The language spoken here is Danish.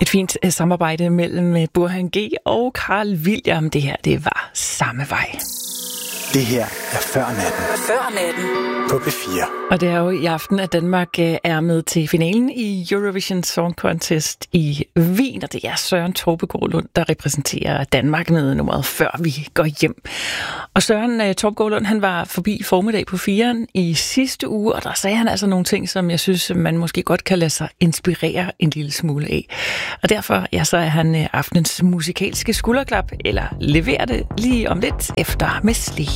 Et fint samarbejde mellem Burhan G. og Carl William. Det her, det var samme vej. Det her er Før Natten. Før Natten. På P4. Og det er jo i aften, at Danmark er med til finalen i Eurovision Song Contest i Wien. Og det er Søren Torpegaard Lund, der repræsenterer Danmark med nummeret Før vi går hjem. Og Søren Torpegaard Lund, han var forbi formiddag på 4'eren i sidste uge, og der sagde han altså nogle ting, som jeg synes, man måske godt kan lade sig inspirere en lille smule af. Og derfor, ja, så er han aftenens musikalske skulderklap, eller leverer det lige om lidt efter med Slee.